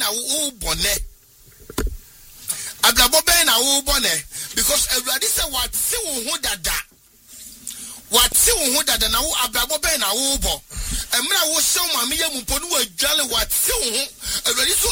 na wo bone. Abrabo ben na wo bone because everybody say what see wo dada. What see wo dada na wo abrabo ben na wo bo. Emra wo show mama ye mpo no adwale what see wo everybody so